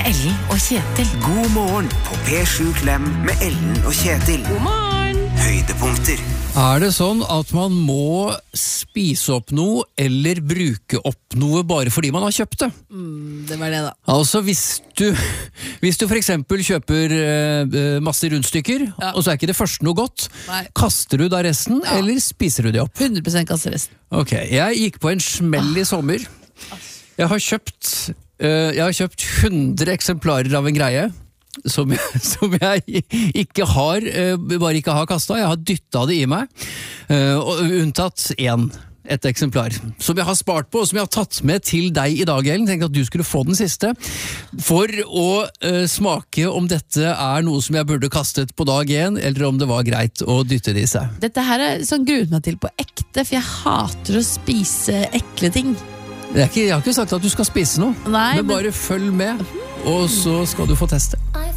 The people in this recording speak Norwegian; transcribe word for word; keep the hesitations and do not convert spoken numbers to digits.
Ellen og Kjetil. God morgen på P sju Klem med Ellen og Kjetil. God morgen! Høydepunkter. Er det sånn at man må spise opp noe eller bruke opp noe bare fordi man har kjøpt det? Mm, det var det da. Altså hvis du, hvis du for eksempel kjøper eh, masse rundstykker, Ja. og så er ikke det første noe godt, Nei. kaster du da resten, Ja. eller spiser du det opp? hundre prosent kasseresten. Ok, jeg gikk på en smell i sommer. Jeg har kjøpt, eh, jeg har kjøpt hundre eksemplarer av en greie, som jeg, som jeg ikke har, eh, bare ikke har kastet. Jeg har dyttet det i meg, eh, og unntatt én, et eksemplar, som jeg har spart på, og som jeg har tatt med til deg i dag, Ellen. Tenkte at du skulle få den siste, for å eh, smake om dette er noe som jeg burde kastet på dag én, eller om det var greit å dytte det i seg. Dette her er sånn gruet meg til på ekte, for jeg hater å spise ekle ting. Det er ikke, jeg har ikke sagt at du skal spise noe, Nei, men men- bare følg med, og så skal du få teste. I